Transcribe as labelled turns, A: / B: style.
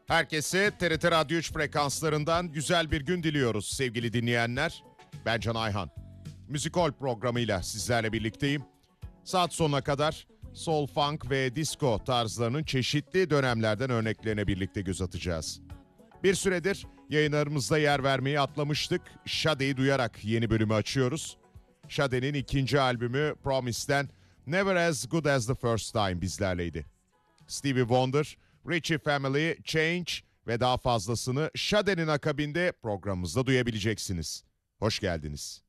A: Herkese TRT Radyo 3 frekanslarından güzel bir gün diliyoruz sevgili dinleyenler. Ben Can Ayhan. Müzikol programıyla sizlerle birlikteyim. Saat sonuna kadar soul, funk ve disco tarzlarının çeşitli dönemlerden örneklerine birlikte göz atacağız. Bir süredir yayınlarımızda yer vermeyi atlamıştık. Sade'yi duyarak yeni bölümü açıyoruz. Sade'nin ikinci albümü Promise'den Never As Good As The First Time bizlerleydi. Stevie Wonder, Ritchie Family, Change ve daha fazlasını Sade'nin akabinde programımızda duyabileceksiniz. Hoş geldiniz.